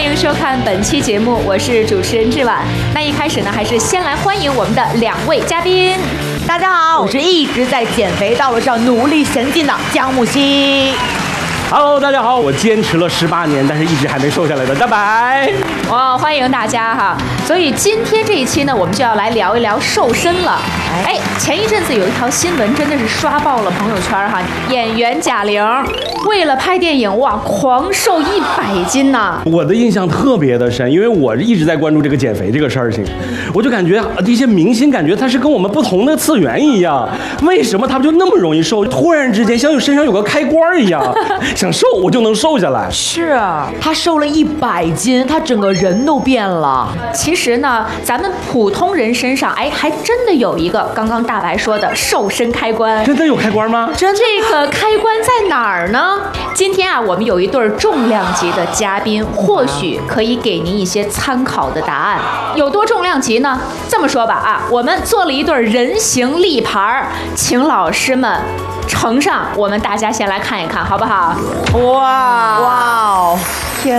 欢迎收看本期节目，我是主持人志婉。那一开始呢，还是先来欢迎我们的2位嘉宾。 大家好，我是一直在减肥道路上努力前进的姜木希。 Hello， 大家好，我坚持了18年，但是一直还没瘦下来的大白。 哇，欢迎大家哈！所以今天这一期呢，我们就要来聊一聊瘦身了。哎，前一阵子有一条新闻真的是刷爆了朋友圈哈，演员贾玲为了拍电影哇，狂瘦100斤呐！ 我的印象特别的深，因为我一直在关注这个减肥这个事情，我就感觉这些明星感觉他是跟我们不同的次元一样，为什么他们就那么容易瘦？突然之间像身上有个开关一样。想瘦我就能瘦下来， 是啊，他瘦了100斤，他整个人都变了。 其实呢，咱们普通人身上，哎，还真的有一个刚刚大白说的瘦身开关。 真的有开关吗？ 这个开关在哪儿呢？今天啊，我们有一对重量级的嘉宾，或许可以给您一些参考的答案。有多重量级呢？这么说吧啊，我们做了一对人形立牌，请老师们呈上，我们大家先来看一看，好不好？ 哇哦，天